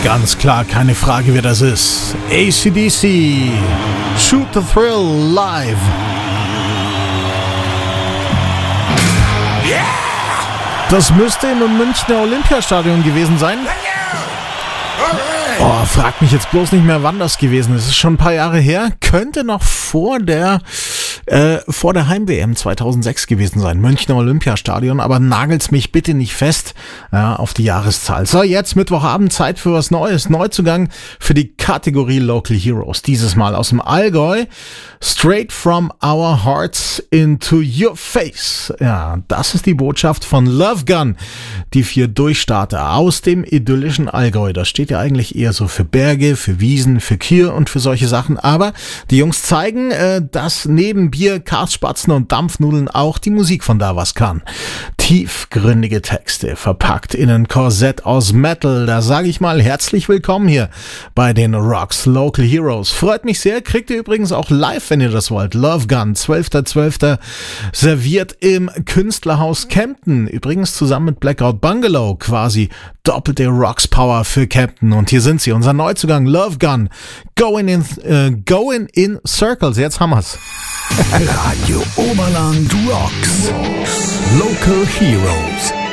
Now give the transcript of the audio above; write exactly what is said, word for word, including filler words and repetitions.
Ganz klar, keine Frage, wer das ist. A C D C, Shoot the Thrill live. Das müsste im Münchner Olympiastadion gewesen sein. Oh, fragt mich jetzt bloß nicht mehr, wann das gewesen ist. Es ist schon ein paar Jahre her. Könnte noch vor der äh, vor der Heim-W M zweitausendsechs gewesen sein. Münchner Olympiastadion. Aber nagelt's mich bitte nicht fest ja, auf die Jahreszahl. So, jetzt Mittwochabend, Zeit für was Neues. Neuzugang für die Kategorie Local Heroes. Dieses Mal aus dem Allgäu. Straight from our hearts into your face. Ja, das ist die Botschaft von Love Gun. Die vier Durchstarter aus dem idyllischen Allgäu. Das steht ja eigentlich eher so für Berge, für Wiesen, für Kühe und für solche Sachen. Aber die Jungs zeigen, äh, dass neben Bier, Karspatzen und Dampfnudeln auch die Musik von da was kann. Tiefgründige Texte, verpackt in ein Korsett aus Metal. Da sage ich mal herzlich willkommen hier bei den Rocks Local Heroes. Freut mich sehr. Kriegt ihr übrigens auch live, wenn ihr das wollt. Love Gun, zwölfter zwölfter serviert im Künstlerhaus Kempten. Übrigens zusammen mit Blackout Bungalow. Quasi doppelte Rocks Power für Kempten. Und hier sind sie, unser Neuzugang Love Gun. Going in, äh, going in Circles. Jetzt haben wir's. Radio Oberland Rocks. Local Heroes.